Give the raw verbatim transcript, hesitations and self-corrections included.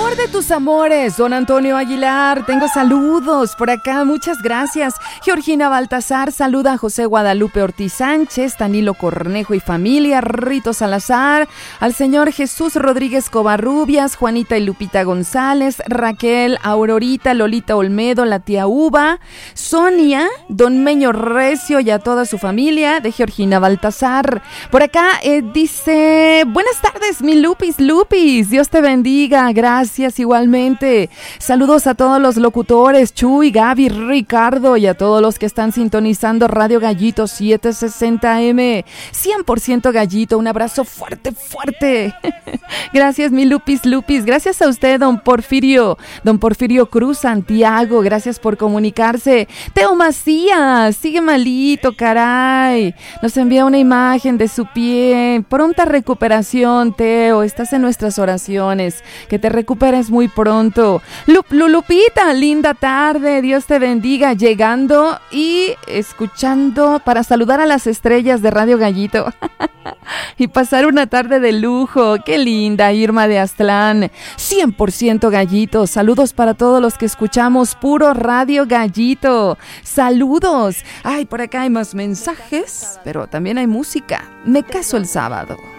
amor de tus amores, don Antonio Aguilar, tengo saludos por acá, muchas gracias. Georgina Baltasar saluda a José Guadalupe Ortiz Sánchez, Danilo Cornejo y familia, Rito Salazar, al señor Jesús Rodríguez Covarrubias, Juanita y Lupita González, Raquel, Aurorita, Lolita Olmedo, la tía Uva, Sonia, don Meño Recio y a toda su familia de Georgina Baltasar. Por acá eh, dice, buenas tardes mi Lupis, Lupis, Dios te bendiga, gracias igualmente. Saludos a todos los locutores, Chuy, Gaby, Ricardo y a todos los que están sintonizando Radio Gallito setecientos sesenta eme. cien por ciento Gallito, un abrazo fuerte, fuerte. Gracias mi Lupis, Lupis. Gracias a usted, don Porfirio, don Porfirio Cruz Santiago. Gracias por comunicarse. Teo Macías, sigue malito, caray. Nos envía una imagen de su pie. Pronta recuperación, Teo. Estás en nuestras oraciones. Que te recuperes muy pronto. Lup, Lulupita, linda tarde. Dios te bendiga. Llegando y escuchando para saludar a las estrellas de Radio Gallito. Y pasar una tarde de lujo. Qué linda, Irma de Aztlán. cien por ciento Gallito. Saludos para todos los que escuchamos puro Radio Gallito. Saludos. Ay, por acá hay más mensajes, pero también hay música. Me caso el sábado.